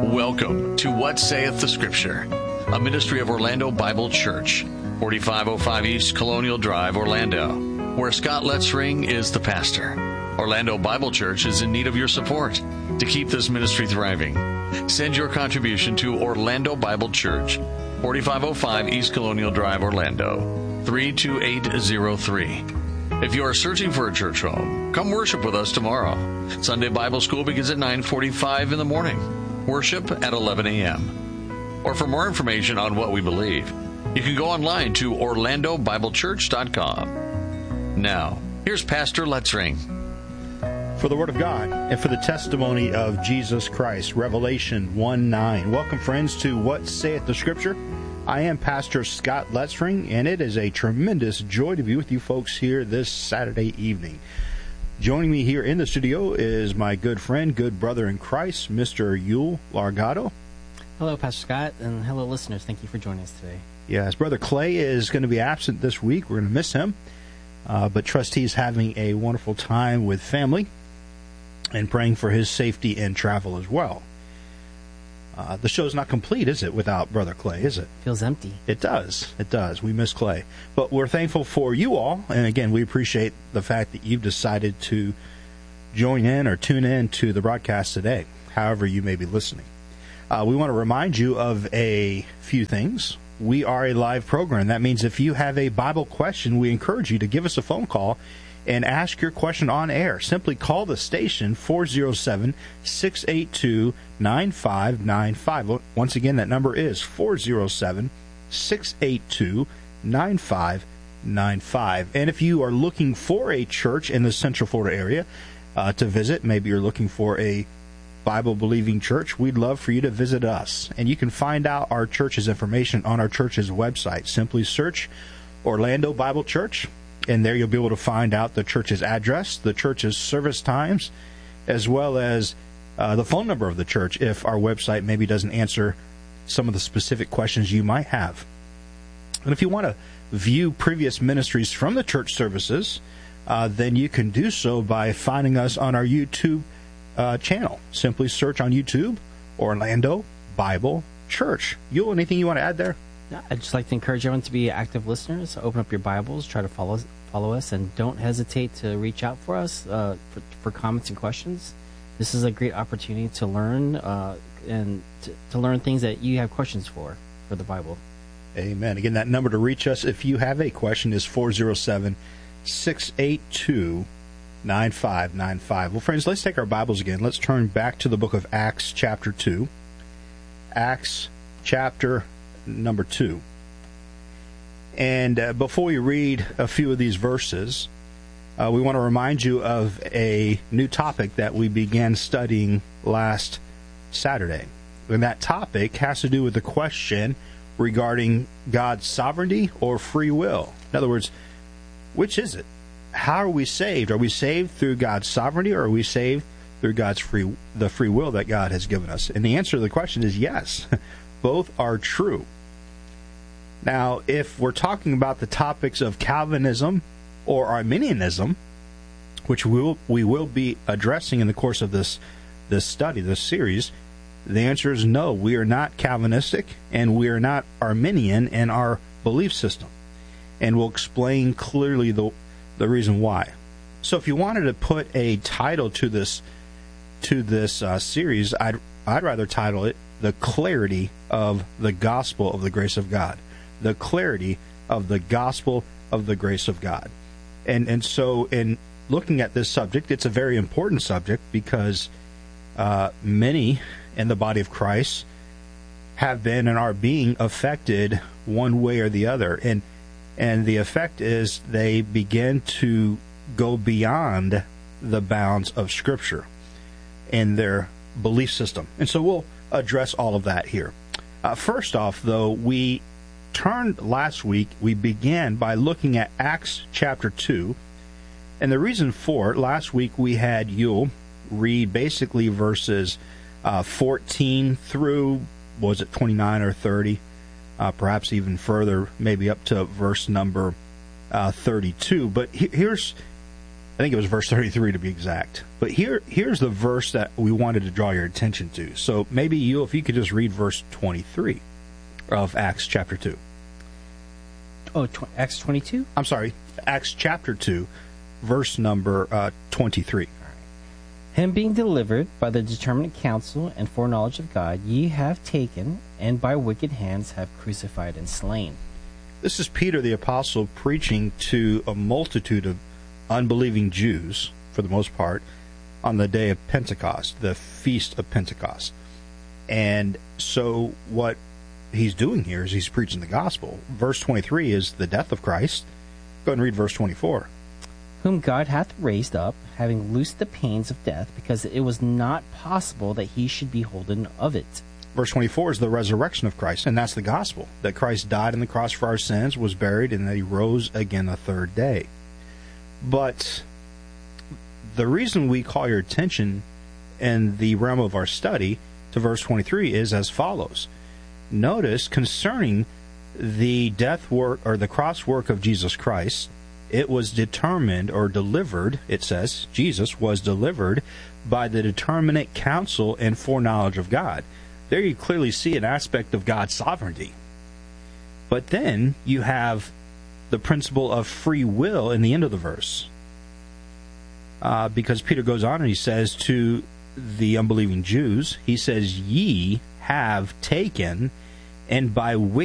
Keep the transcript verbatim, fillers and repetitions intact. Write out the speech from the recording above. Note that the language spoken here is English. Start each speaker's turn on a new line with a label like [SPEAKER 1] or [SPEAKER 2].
[SPEAKER 1] Welcome to What Saith the Scripture, a ministry of Orlando Bible Church, forty-five oh five East Colonial Drive, Orlando, where Scott Letzring is the pastor. Orlando Bible Church is in need of your support to keep this ministry thriving. Send your contribution to Orlando Bible Church, forty-five oh five East Colonial Drive, Orlando, three two eight zero three. If you are searching for a church home, come worship with us tomorrow. Sunday Bible School begins at nine forty-five in the morning. Worship at eleven a.m. Or for more information on what we believe, you can go online to orlando bible church dot com. Now, here's Pastor Letzring.
[SPEAKER 2] For the Word of God and for the testimony of Jesus Christ, Revelation one nine. Welcome, friends, to What Saith the Scripture. I am Pastor Scott Letzring, and it is a tremendous joy to be with you folks here this Saturday evening. Joining me here in the studio is my good friend, good brother in Christ, Mister Yul Largado.
[SPEAKER 3] Hello, Pastor Scott, and hello, listeners. Thank you for joining us today.
[SPEAKER 2] Yes, Brother Clay is going to be absent this week. We're going to miss him, uh, but trust he's having a wonderful time with family and praying for his safety and travel as well. Uh, the show's not complete, is it, without Brother Clay, is it?
[SPEAKER 3] Feels empty.
[SPEAKER 2] It does. It does. We miss Clay. But we're thankful for you all. And again, we appreciate the fact that you've decided to join in or tune in to the broadcast today, however you may be listening. Uh, we want to remind you of a few things. We are a live program. That means if you have a Bible question, we encourage you to give us a phone call and ask your question on air. Simply call the station, four oh seven, six eight two, nine five nine five. Once again, that number is four oh seven, six eight two, nine five nine five. And if you are looking for a church in the Central Florida area uh, to visit, maybe you're looking for a Bible-believing church, we'd love for you to visit us. And you can find out our church's information on our church's website. Simply search Orlando Bible Church, and there you'll be able to find out the church's address, the church's service times, as well as uh, the phone number of the church if our website maybe doesn't answer some of the specific questions you might have. And if you want to view previous ministries from the church services, uh, then you can do so by finding us on our YouTube uh, channel. Simply search on YouTube, Orlando Bible Church. Yul, anything you want to add there?
[SPEAKER 3] I'd just like to encourage everyone to be active listeners. Open up your Bibles, try to follow us, follow us, and don't hesitate to reach out for us uh, for, for comments and questions. This is a great opportunity to learn uh, and to, to learn things that you have questions for, for the Bible.
[SPEAKER 2] Amen. Again, that number to reach us if you have a question is four oh seven, six eight two, nine five nine five. Well, friends, let's take our Bibles again. Let's turn back to the book of Acts chapter two. Acts chapter number two. And uh, before we read a few of these verses, uh, we want to remind you of a new topic that we began studying last Saturday. And that topic has to do with the question regarding God's sovereignty or free will. In other words, which is it? How are we saved? Are we saved through God's sovereignty, or are we saved through God's free the free will that God has given us? And the answer to the question is yes. Both are true. Now, if we're talking about the topics of Calvinism or Arminianism, which we will, we will be addressing in the course of this, this study, this series, the answer is no. We are not Calvinistic, and we are not Arminian in our belief system. And we'll explain clearly the, the reason why. So if you wanted to put a title to this to this uh, series, I'd, I'd rather title it The Clarity of the Gospel of the Grace of God. The clarity of the gospel of the grace of God. And and so in looking at this subject, it's a very important subject because uh, many in the body of Christ have been and are being affected one way or the other. And and the effect is they begin to go beyond the bounds of Scripture in their belief system. And so we'll address all of that here. Uh, first off, though, we turned last week, we began by looking at Acts chapter two. And the reason for it, last week we had Yul read basically verses uh, fourteen through, was it twenty-nine or thirty? Uh, perhaps even further, maybe up to verse number uh, thirty-two. But he- here's I think it was verse thirty-three to be exact. But here, here's the verse that we wanted to draw your attention to. So maybe you, if you could just read verse twenty-three of Acts chapter two.
[SPEAKER 3] Oh, tw- Acts twenty-two?
[SPEAKER 2] I'm sorry, Acts chapter two, verse number uh, twenty-three.
[SPEAKER 3] Him being delivered by the determinate counsel and foreknowledge of God, ye have taken, and by wicked hands have crucified and slain.
[SPEAKER 2] This is Peter the Apostle preaching to a multitude of unbelieving Jews, for the most part, on the day of Pentecost, the Feast of Pentecost. And so what he's doing here is he's preaching the gospel. Verse twenty-three is the death of Christ. Go ahead and read verse twenty-four.
[SPEAKER 3] Whom God hath raised up, having loosed the pains of death, because it was not possible that he should be holden of it.
[SPEAKER 2] Verse twenty-four is the resurrection of Christ, and that's the gospel, that Christ died on the cross for our sins, was buried, and that he rose again the third day. But the reason we call your attention in the realm of our study to verse twenty-three is as follows. Notice, concerning the death work or the cross work of Jesus Christ, it was determined or delivered, it says, Jesus was delivered by the determinate counsel and foreknowledge of God. There you clearly see an aspect of God's sovereignty. But then you have the principle of free will in the end of the verse. Uh, because Peter goes on and he says to the unbelieving Jews, he says, ye have taken, and by wicked